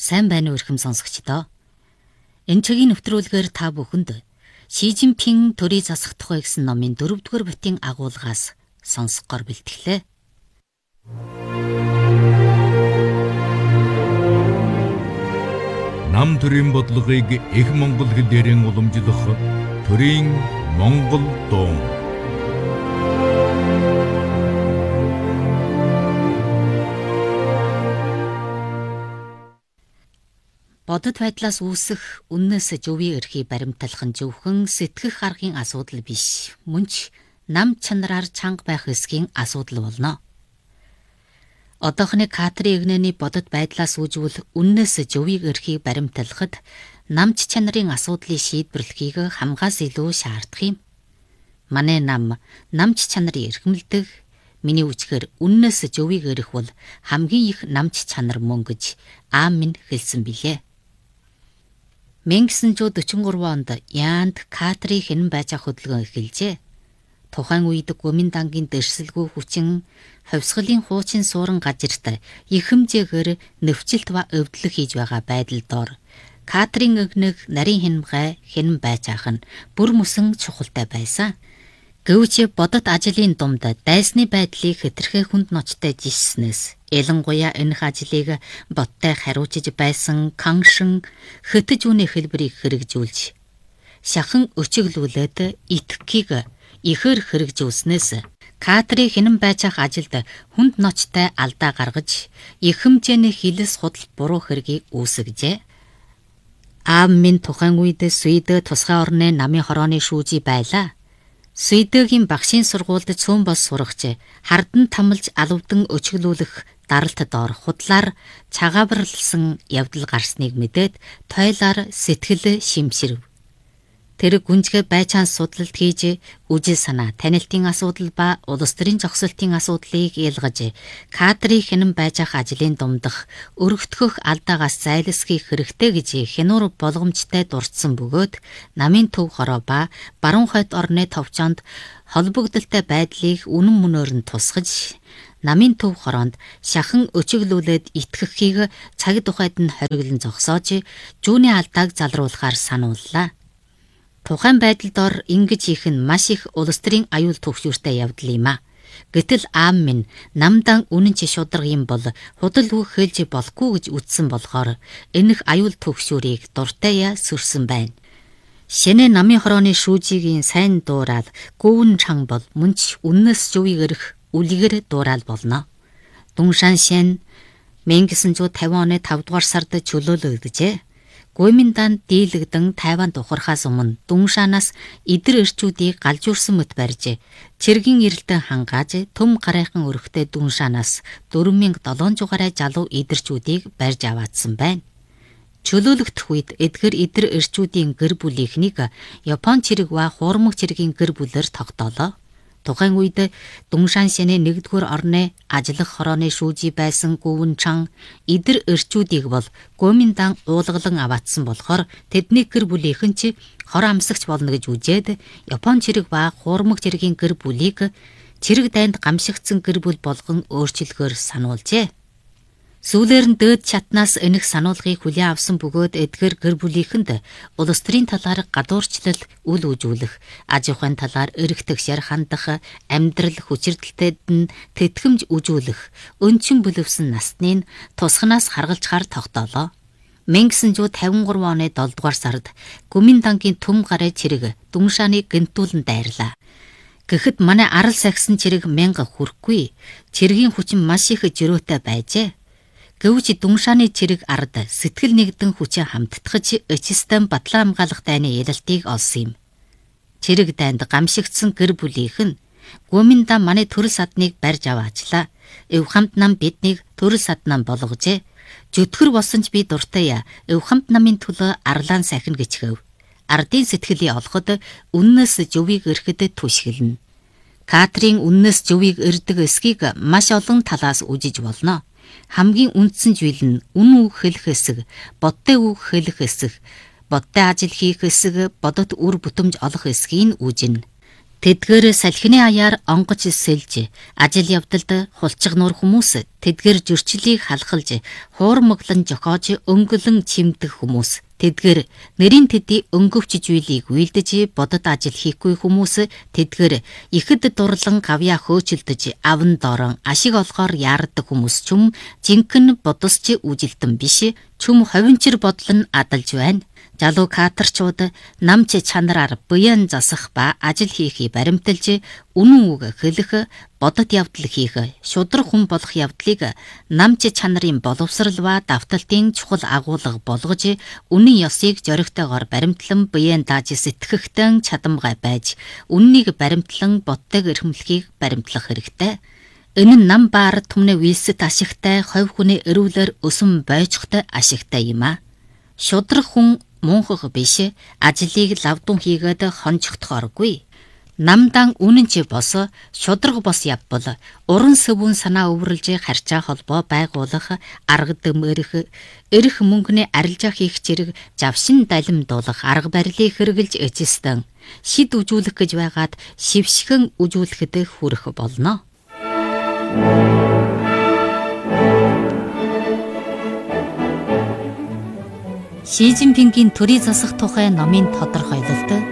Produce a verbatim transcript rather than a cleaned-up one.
сайн байна уу эрхэм сонсогчдоо. Энэ цагийн нэвтрүүлгээр та бүхэнд Ши Жинпин төрийн засах тухай гэсэн номын дөрөвдүгээр бүтийн агуулгаас сонсгохоор бэлтгэлээ. Нам төрийн бодлогыг их монгол хэлээр уламжлах төрийн монгол дуу. Бодит байдлаас үүсэх үннээс зөвийн эрхийг баримтлах нь зөвхөн сэтгэх аргын асуудал биш, мөн ч нам чанараар чанга байх эсхийн асуудал болно. Одоохны Катрийн игнэний бодит байдлаас үүжвэл үннээс зөвийн эрхийг баримтлахад намч чанарын асуудлыг шийдвэрлэхийг хамгаас илүү шаардах юм. Манай нам намч чанарыг эрхэмлдэг. Миний үчгээр үннээс зөвийг эрх бол хамгийн их намч чанар мөн гэж аам минь хэлсэн билээ. мянга гэсэн дөрвөн онд Яанд Катрийн хинэн байцаа хөдөлгөөн эхэлжээ. Тухайн үед Гоминдангийн дэрсэлгүй хүчин хувьсгалын хуучин суурин газарт их хэмжээгээр нөхцөлт ба өвдлөх хийж байгаа байдал доор Катрийн өгнөх нарийн хинэмгай хинэн байцаах нь бүр мөсөн чухалтай байсан. Гэвч бодит ажлын дунд дайсны байдлыг хэтэрхээ хүнд ночтой жишснээс ялангуяа энэ ажлыг боттой хариуцж байсан Каншин хэтэж үнэ хэлбэрийг хэрэгжүүлж шахан өчөглүүлээд итгэхийг ихээр хэрэгжүүлснээс Катрийн хинэн байцаах ажилд хүнд ночтой алдаа гаргаж их хэмжээний хилэс худал буруу хэргийг үүсгэжээ. Аав минь тухайн үед Свед тусгай орны намын хорооны шүүжий байлаа. Сведэгийн багшийн сургуульд цөөн бос сурагч хардан тамалж алавдан өчгөлүүлэх даралт доор худлаар цагаабарлсан явдал гарсныг мэдээд тойлоор сэтгэл шимширв. Тэр гүнзгий байцаан судлалт хийж үжил санаа, танилтын асуудал ба улс төрийн зохицолтын асуудлыг ялгаж Катрийн хинэн байцаах ажлын дундах өргөтгөх алдаагаас зайлсхийх хэрэгтэй гэж хянуур болгоомжтой дурдсан бөгөөд намын төв хороо ба баруун хойд орны товчоонд холбогдолтой байдлыг үнэн мөнөөр нь тусгаж намын төв хороонд шахан өчөглүүлээд итгэхийг цаг тухайд нь хориглон зогсоож жүүний алдааг залруулахаар санууллаа. Тухайн байдал дор ингэж их нь маш их улс төрийн аюул төгшүүртэй явдал юм а. Гэтэл аам минь намдан үнэн чи шударга юм бол худал үг хэлж болохгүй гэж үздсэн болохоор энэх аюул төгшүүрийг дуртайя сүрсэн байна. Шинэ намын хорооны шүүжигийн сайн дуурал гүүн чанга бол мөн ч үннээс зөвийг эрх үлгэр дуурал болно. Дүншан шин мянга гэсэн тавин оны тавд дугаар сард чөлөөлөгдөжээ. Гоминдан дийлэгдэн Тайванд ухрахаас өмнө Дүншанаас идэр эрчүүдийг галжуурсан мэт барьж, цэргийн эрэлтэн хангааж төм гарайхан өрхтэй Дүншанаас дөрвөн мянга долоон жугаарай залуу идэрчүүдийг барьж аваадсан байна. Чөлөөлөгдөх үед эдгэр идэр эрчүүдийн гэр бүлийнхнийг Япон цэрэг ба хуурмаг цэргийн гэр бүлээр тогтоолоо. Тухайн үед Дүншан шинэ нэгдүгээр орны ажиллах хорооны шүүжий байсан Гүвэн чан идэр эрчүүдийг бол Гоминдан уулгалан аваатсан болохоор тэдний гэр бүлийнхэн ч хор амсагч болно гэж үзээд Япон цэрэг ба хуурмаг цэргийн гэр бүлийг цэрэг дайнд гамшигдсан гэр бүл болгон өөрчлөхөөр сануулжээ. Сүүлээр нь дээд чатнаас энэх сануулгыг хүлээн авсан бөгөөд эдгээр гэр бүлийнхэнд улс төрийн талаар гадуурчлал үл үзүүлэх, аж ахуйн талаар эргэх шар хандах, амьдрал хүчирдэлтэд нь тэтгэмж үзүүлэх, өнчин бүлэвсэн насны нь тусгнаас харгалж хар тогтоолоо. мянга гэсэн тавин гурван оны долоо дугаар сард Гоминдангийн төм гарай цэрэг Дүншаныг гэнтүүлэн дайрлаа. Гэхэд манай арал сахисан цэрэг мянга хүрэхгүй, цэргийн хүчин маш их жирөөтэй байжээ. Гэвч Дүншаны цэрэг ард сэтгэл нэгдэн хүчээ хамтдагч эцэстэн батлан хамгаалах дайны ялалтыг олсон юм. Цэрэг дайнд гамшигдсан гэр бүлийнх нь Гоминдан манай төрөл садныг барьж аваачлаа. Эв хамт нам биднийг төрөл саднаа болгожээ. Жөтгөр болсон ч би дуртай эв хамт намын төлөө арлаан сахин гэчгэв. Ардын сэтгэлийг олоход үннээс зөвийг эрхэд түшгэлнэ. Катрийн үннээс зөвийг эрдэг эсхийг маш олон талаас үзэж болно. Хамгийн үндсэн зүйл нь үн үг хэлэх хэсэг, бодтой үг хэлэх хэсэг, бодтой ажил хийх хэсэг, бодот үр бүтэмж олох хэсгийг үүжинэ. Тэдгээр салхины аяар онгоч сэлж, ажил явдалд хулчигнуур хүмүүс, тэдгээр зөрчлийг халахалж, хуурмаглан жохоож өнгөлөн чимдэх хүмүүс. Тэдгээр нэрийн тэдий өнгөвч зүйлийг үйлдэж бодод ажил хийхгүй хүмүүс, тэдгээр ихэд дурлан гавья хөөчөлдөж аван доорон ашиг олохоор яардаг хүмүүс ч юм жинхэнэ бодосч үжилтэн биш, чүм ховинчир бодол нь адалж байна. Залуу каторчууд намч чанараар буян засах ба ажил хийхийг баримталж, үнэн үг хэлэх, бодод явдал хийх, шудраг хүн болох явдлыг намч чанарын боловсрал ба давталтын чухал агуулга болгож, үнэн ёсыг зоригтойгоор баримтлан буян дааж сэтгэхтэн чадамгай байж, үннийг баримтлан боддог эрхэмлэхийг баримтлах хэрэгтэй. Энэ нь нам ба ард түмний үйлсэт ашигтай, ховь хүний эрүүлэр өсөн бойчхот ашигтай юм а. Шудраг хүн мунхаг биш, ажлыг лавдун хийгээд хонжигдохооргүй. Намдан үнэн чи бос, шудраг бос явбал уран сөвүүн санаа өвөрлж харьцаа холбоо байгуулах, арга дөмөрөх, эрх мөнгөний арилжаа хийх зэрэг завшин далимдуулах арга барилыг хэрэгжилж эцэстэн шид үжүүлэх гэж байгаад шившгэн үжүүлэхэд хүрэх болно. Ши Цзиньпингийн төрийн засах тухай номын тодорхойлолт